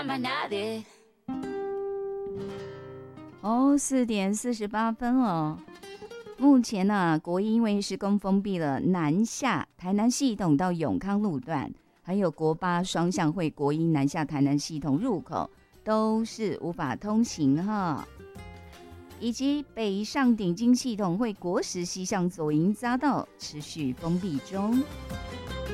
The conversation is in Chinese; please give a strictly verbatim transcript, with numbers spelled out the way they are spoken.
哦，四点四十八分哦。目前呢、啊，国一因为施工封闭了南下台南系统到永康路段，还有国八双向会国一南下台南系统入口都是无法通行哈，以及北上顶金系统会国十西向左营匝道持续封闭中。